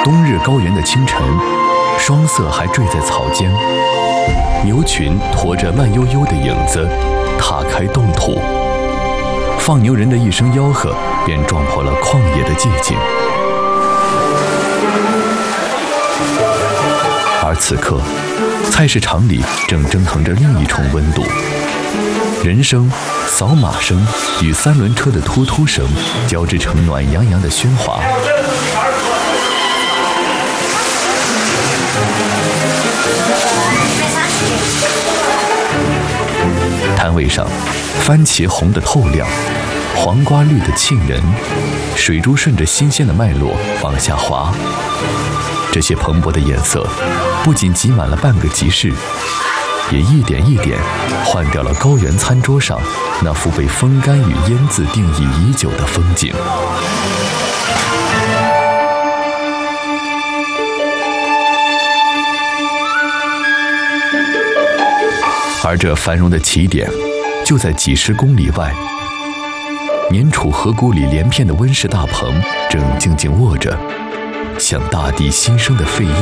冬日高原的清晨，霜色还坠在草间，牛群驮着慢悠悠的影子，踏开冻土。放牛人的一声吆喝，便撞破了旷野的寂静。而此刻，菜市场里正蒸腾着另一重温度。人声、扫码声与三轮车的突突声交织成暖洋洋的喧哗。摊位上，番茄红得透亮，黄瓜绿得沁人，水珠顺着新鲜的脉络往下滑。这些蓬勃的颜色，不仅挤满了半个集市，也一点一点换掉了高原餐桌上那幅被风干与腌渍定义已久的风景。而这繁荣的起点，就在几十公里外。年储河谷里连片的温室大棚，正静静卧着，像大地新生的肺叶。